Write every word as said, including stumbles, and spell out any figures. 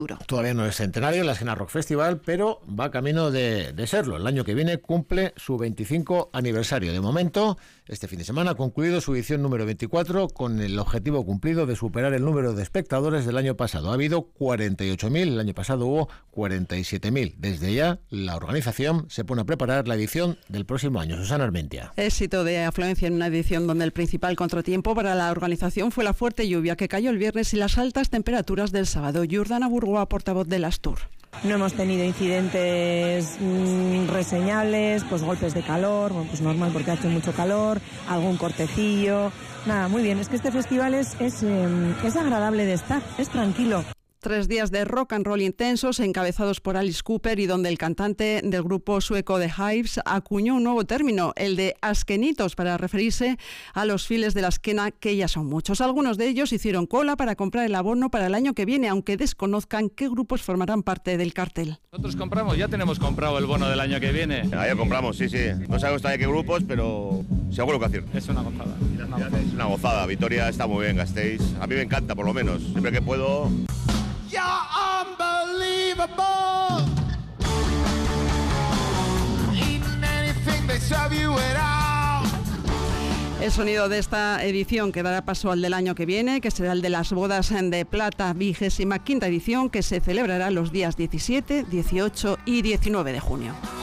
Todavía no es centenario la Escena Rock Festival, pero va camino de, de serlo. El año que viene cumple su veinticinco aniversario. De momento, este fin de semana ha concluido su edición número veinticuatro con el objetivo cumplido de superar el número de espectadores del año pasado. Ha habido cuarenta y ocho mil, el año pasado hubo cuarenta y siete mil. Desde ya, la organización se pone a preparar la edición del próximo año. Susana Armentia. Éxito de afluencia en una edición donde el principal contratiempo para la organización fue la fuerte lluvia que cayó el viernes y las altas temperaturas del sábado. Jordana Burgoa, portavoz del Astur. No hemos tenido incidentes mmm, reseñables, pues golpes de calor, bueno, pues normal porque hace mucho calor, algún cortecillo, nada, muy bien. Es que este festival es, es, eh, es agradable de estar, es tranquilo. Tres días de rock and roll intensos encabezados por Alice Cooper y donde el cantante del grupo sueco The Hives acuñó un nuevo término, el de askenitos, para referirse a los fieles de la esquena, que ya son muchos. Algunos de ellos hicieron cola para comprar el abono para el año que viene, aunque desconozcan qué grupos formarán parte del cartel. Nosotros compramos, ya tenemos comprado el bono del año que viene. Ah, ya compramos, sí, sí. No sabemos todavía qué grupos, pero seguro que hacer. Es una gozada. Una gozada. Es una gozada. Vitoria está muy bien, Gasteiz. A mí me encanta, por lo menos. Siempre que puedo... You're unbelievable. Eating anything they serve you at all. El sonido de esta edición que dará paso al del año que viene, que será el de las bodas de plata, vigésima quinta edición, que se celebrará los días diecisiete, dieciocho y diecinueve de junio.